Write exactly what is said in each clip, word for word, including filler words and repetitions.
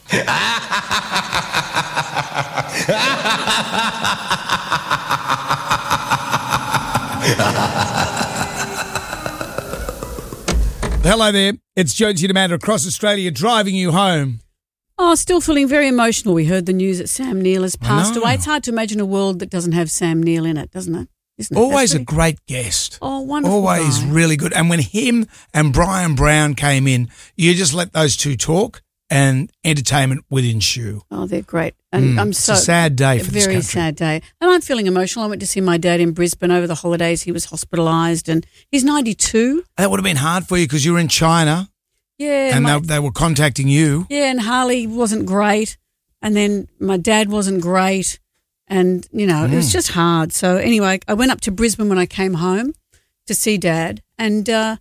Hello there, it's Jonesy and Amanda across Australia driving you home. Oh, still feeling very emotional. We heard the news that Sam Neill has passed away. It's hard to imagine a world that doesn't have Sam Neill in it, doesn't it? Isn't it? Always pretty... a great guest. Oh, wonderful Always guy. really good. And when him and Brian Brown came in, you just let those two talk and entertainment would ensue. Oh, they're great. And Mm, I'm it's so a sad day for a this very country. sad day. And I'm feeling emotional. I went to see my dad in Brisbane over the holidays. He was hospitalised and he's ninety-two. That would have been hard for you because you were in China Yeah. and my- they, they were contacting you. Yeah, and Harley wasn't great. And then my dad wasn't great. And, you know, it was Mm. just hard. So anyway, I went up to Brisbane when I came home to see Dad. And uh,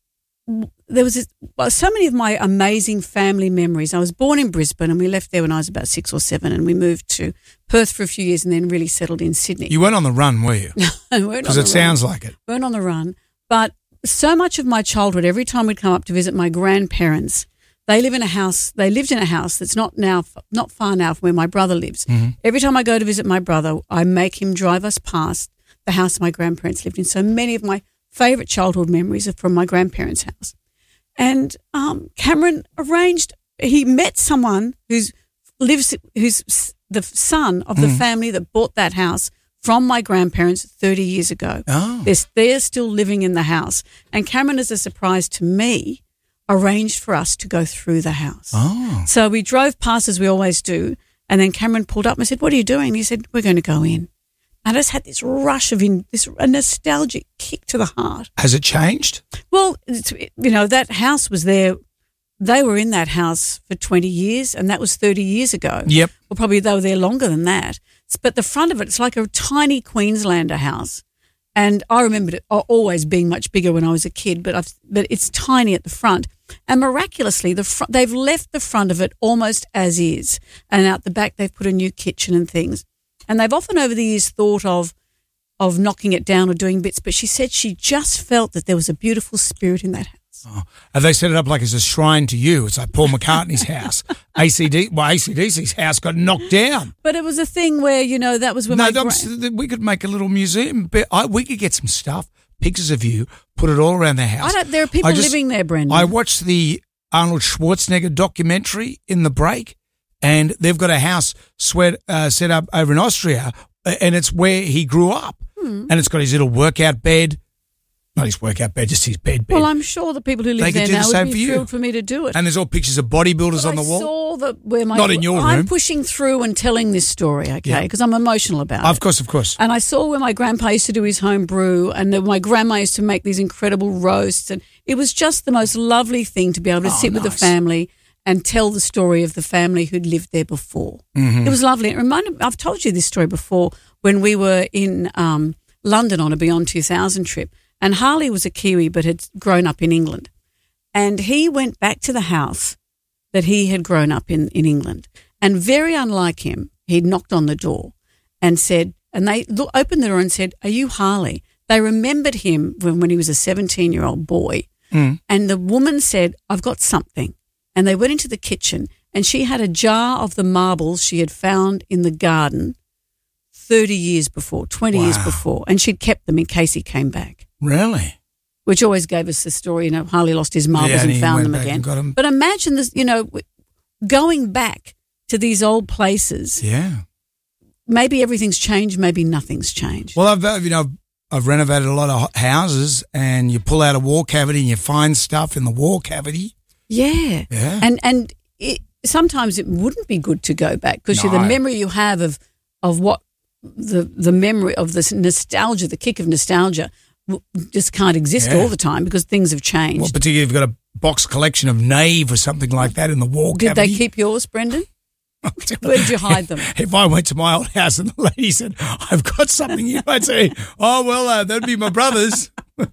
there was this, well, so many of my amazing family memories. I was born in Brisbane and we left there when I was about six or seven and we moved to Perth for a few years and then really settled in Sydney. You weren't on the run, were you? Because it sounds like it. Weren't on the run. But so much of my childhood, every time we'd come up to visit my grandparents, they live in a house. They lived in a house that's not now, not far now from where my brother lives. Mm-hmm. Every time I go to visit my brother, I make him drive us past the house my grandparents lived in. So many of my favourite childhood memories are from my grandparents' house. And um, Cameron arranged. He met someone who's lives, who's the son of the Mm. family that bought that house from my grandparents thirty years ago. Oh. They're, they're still living in the house. And Cameron, as a surprise to me, arranged for us to go through the house. Oh. So we drove past as we always do, and then Cameron pulled up and I said, "What are you doing?" And he said, "We're going to go in." And I just had this rush of in, this a nostalgic kick to the heart. Has it changed? Well, it's, you know, that house was there. They were in that house for twenty years, and that was thirty years ago. Yep. Well, probably they were there longer than that. But the front of it, it's like a tiny Queenslander house. And I remembered it always being much bigger when I was a kid, but I've, but it's tiny at the front. And miraculously, the fr- they've left the front of it almost as is. And out the back, they've put a new kitchen and things. And they've often over the years thought of of knocking it down or doing bits, but she said she just felt that there was a beautiful spirit in that house. Oh. Have they set it up like it's a shrine to you? It's like Paul McCartney's house. A C D, well, A C D C's house got knocked down. But it was a thing where, you know, that was when No, my that gra- was- we could make a little museum. But I, we could get some stuff, pictures of you, put it all around the house. I don't, there are people I just- living there, Brendan. I watched the Arnold Schwarzenegger documentary in the break, and they've got a house sweat, uh, set up over in Austria, and it's where he grew up. Hmm. And it's got his little workout bed. Not his workout bed, just his bed bed. Well, I'm sure the people who They live could there do the now same would for be you. thrilled for me to do it. and there's all pictures of bodybuilders But on the I wall. saw the where my Not in your I'm room. pushing through and telling this story, okay, Yeah. because I'm emotional about Of it. course, of course. And I saw where my grandpa used to do his home brew, and then my grandma used to make these incredible roasts, and it was just the most lovely thing to be able to Oh, sit with the nice. family and tell the story of the family who'd lived there before. Mm-hmm. It was lovely. It reminded. I've told you this story before when we were in um, London on a Beyond two thousand trip. And Harley was a Kiwi but had grown up in England. And he went back to the house that he had grown up in, in England. And very unlike him, he'd knocked on the door and said, and they look, opened the door and said, "Are you Harley?" They remembered him when, when he was a seventeen-year-old boy. Mm. And the woman said, "I've got something." And they went into the kitchen and she had a jar of the marbles she had found in the garden thirty years before, twenty years Wow. before. And she'd kept them in case he came back. Really? Which always gave us the story, you know, Harley lost his marbles Yeah, and and he found went them back again. and got 'em. But imagine this, you know, w- going back to these old places. Yeah. Maybe everything's changed, maybe nothing's changed. Well, I've uh, you know I've renovated a lot of ho- houses, and you pull out a wall cavity and you find stuff in the wall cavity. Yeah. Yeah. And and it, sometimes it wouldn't be good to go back because No. the memory you have of of what the the memory of this nostalgia, the kick of nostalgia, w- just can't exist Yeah. all the time because things have changed. Well, particularly if you've got a box collection of Nave or something like that in the wall Did cavity. they keep yours, Brendan? Where did you hide them? If I went to my old house and the lady said, "I've got something here," I'd say, "Oh, well, uh, that'd be my brother's,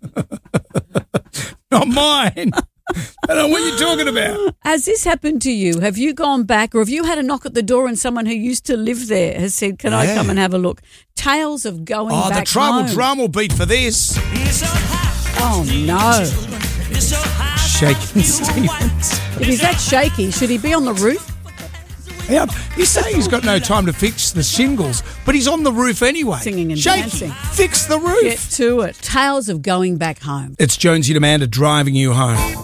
not mine." I don't know what you're talking about. Has this happened to you? Have you gone back or have you had a knock at the door and someone who used to live there has said, "Can I Yeah. come and have a look?" Tales of going Oh, back the tribal home. drum will beat for this. Oh, no. Shaking Stevens. If he's that shaky, should he be on the roof? Yeah, he's saying he's got no time to fix the shingles, but he's on the roof anyway. Singing and Shaky, dancing. fix the roof. Get to it. Tales of going back home. It's Jonesy and Amanda driving you home.